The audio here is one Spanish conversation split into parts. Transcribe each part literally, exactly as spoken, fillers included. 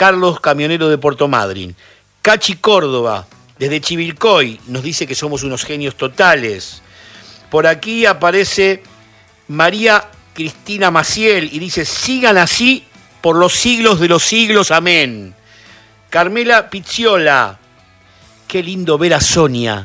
Carlos, camionero de Puerto Madryn. Cachi Córdoba, desde Chivilcoy, nos dice que somos unos genios totales. Por aquí aparece María Cristina Maciel y dice, sigan así por los siglos de los siglos, amén. Carmela Pizziola, qué lindo ver a Sonia,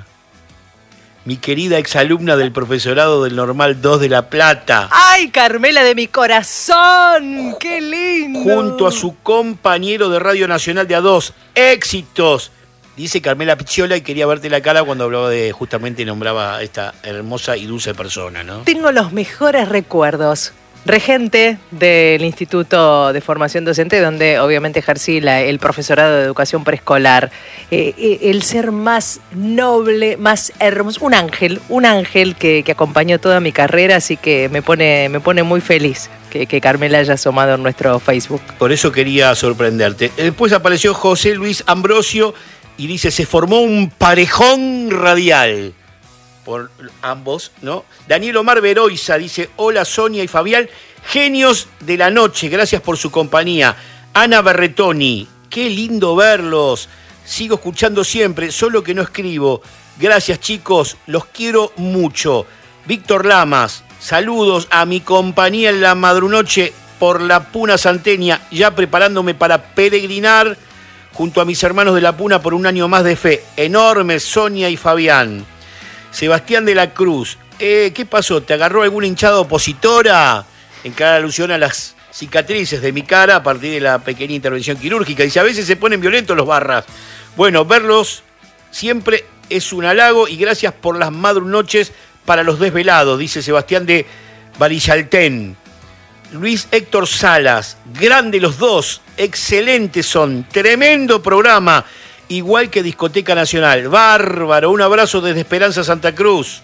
mi querida exalumna del profesorado del Normal dos de La Plata. ¡Ay, Carmela de mi corazón! ¡Qué lindo! Junto a su compañero de Radio Nacional de A dos, éxitos. Dice Carmela Pizziola y quería verte la cara cuando hablaba de, justamente nombraba a esta hermosa y dulce persona, ¿no? Tengo los mejores recuerdos. Regente del Instituto de Formación Docente, donde obviamente ejercí la, el profesorado de educación preescolar. Eh, eh, el ser más noble, más hermoso, un ángel, un ángel que, que acompañó toda mi carrera, así que me pone, me pone muy feliz que, que Carmela haya asomado en nuestro Facebook. Por eso quería sorprenderte. Después apareció José Luis Ambrosio y dice, se formó un parejón radial. Por ambos, ¿no? Daniel Omar Veroiza dice, hola Sonia y Fabián, genios de la noche, gracias por su compañía. Ana Berretoni, qué lindo verlos, sigo escuchando siempre, solo que no escribo. Gracias chicos, los quiero mucho. Víctor Lamas, saludos a mi compañía en la madrunoche por la Puna Santeña, ya preparándome para peregrinar junto a mis hermanos de la Puna por un año más de fe. Enorme Sonia y Fabián. Sebastián de la Cruz, eh, ¿qué pasó? ¿Te agarró alguna hinchada opositora? En clara alusión a las cicatrices de mi cara a partir de la pequeña intervención quirúrgica. Dice, a veces se ponen violentos los barras. Bueno, verlos siempre es un halago y gracias por las madrunoches para los desvelados, dice Sebastián de Barillaltén. Luis Héctor Salas, grande los dos, excelentes son, tremendo programa. Igual que Discoteca Nacional. Bárbaro, un abrazo desde Esperanza Santa Cruz.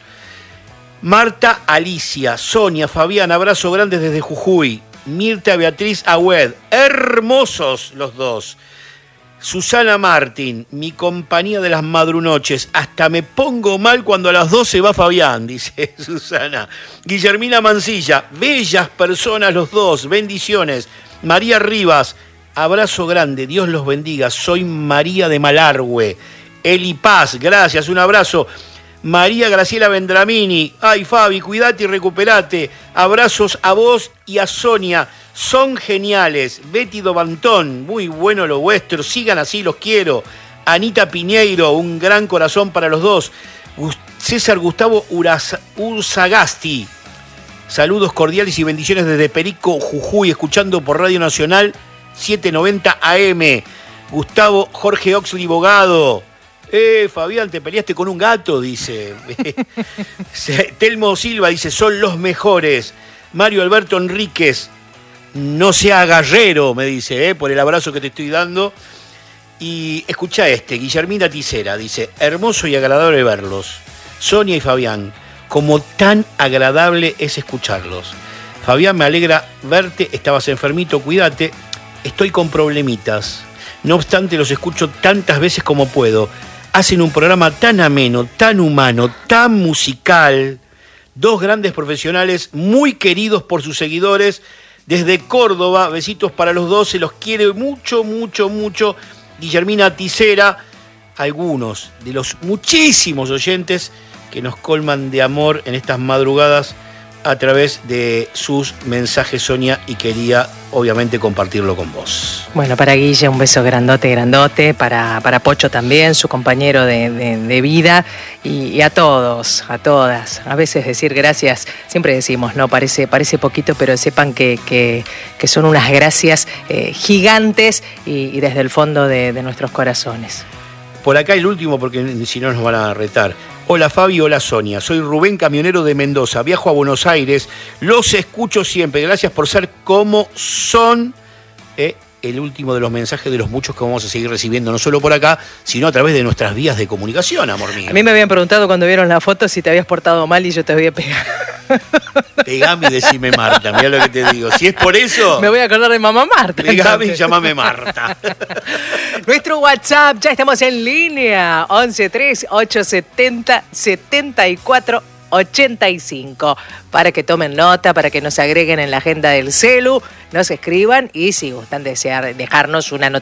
Marta Alicia, Sonia, Fabián, abrazo grande desde Jujuy. Mirta Beatriz Agüed, hermosos los dos. Susana Martín, mi compañía de las madrunoches. Hasta me pongo mal cuando a las doce va Fabián, dice Susana. Guillermina Mancilla, bellas personas los dos, bendiciones. María Rivas, abrazo grande, Dios los bendiga. Soy María de Malargüe. Eli Paz, gracias, un abrazo. María Graciela Vendramini, ay Fabi, cuídate y recuperate. Abrazos a vos y a Sonia, son geniales. Betty Dobantón, muy bueno lo vuestro, sigan así, los quiero. Anita Piñeiro, un gran corazón para los dos. César Gustavo Uraz- Urzagasti, saludos cordiales y bendiciones desde Perico, Jujuy, escuchando por Radio Nacional setecientos noventa A M. Gustavo Jorge Oxley Bogado. Eh, Fabián, te peleaste con un gato, dice. Telmo Silva dice, son los mejores. Mario Alberto Enríquez, no sea guerrero, me dice, eh, por el abrazo que te estoy dando. Y escucha este, Guillermina Ticera, dice, hermoso y agradable verlos. Sonia y Fabián, como tan agradable es escucharlos. Fabián, me alegra verte, estabas enfermito, cuídate. Estoy con problemitas. No obstante, los escucho tantas veces como puedo. Hacen un programa tan ameno, tan humano, tan musical. Dos grandes profesionales muy queridos por sus seguidores. Desde Córdoba, besitos para los dos. Se los quiere mucho, mucho, mucho. Guillermina Ticera. Algunos de los muchísimos oyentes que nos colman de amor en estas madrugadas a través de sus mensajes, Sonia, y quería obviamente compartirlo con vos. Bueno, para Guille un beso grandote, grandote, para, para Pocho también, su compañero de, de, de vida, y, y a todos, a todas. A veces decir gracias, siempre decimos, no, parece, parece poquito, pero sepan que, que, que son unas gracias eh, gigantes y, y desde el fondo de, de nuestros corazones. Por acá el último, porque si no nos van a retar. Hola Fabi, hola Sonia, soy Rubén, camionero de Mendoza, viajo a Buenos Aires, los escucho siempre, gracias por ser como son. Eh, el último de los mensajes de los muchos que vamos a seguir recibiendo, no solo por acá, sino a través de nuestras vías de comunicación, amor mío. A mí me habían preguntado cuando vieron la foto si te habías portado mal y yo te había pegado. Pegame y decime Marta, mirá lo que te digo. Si es por eso... Me voy a acordar de mamá Marta. Pegame y llamame Marta. Nuestro WhatsApp, ya estamos en línea, once tres ocho setenta setenta y cuatro ochenta y cinco. Para que tomen nota, para que nos agreguen en la agenda del celu, nos escriban y si gustan desear dejarnos una nota